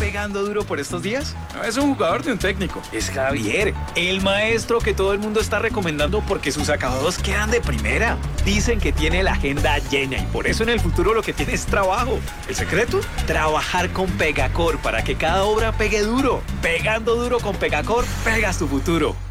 pegando duro por estos días? No es un jugador ni un técnico. Es Javier, el maestro que todo el mundo está recomendando porque sus acabados quedan de primera. Dicen que tiene la agenda llena y por eso en el futuro lo que tiene es trabajo. ¿El secreto? Trabajar con Pegacor para que cada obra pegue duro. Pegando duro con Pegacor, pegas tu futuro.